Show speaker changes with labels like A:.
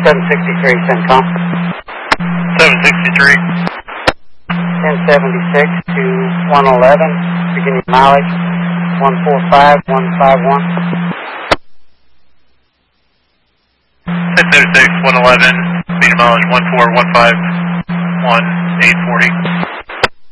A: 763, CENTCOM.
B: 763.
A: 1076 to 111, beginning mileage 145151.
B: 1076, 111, beginning mileage 14151, 840.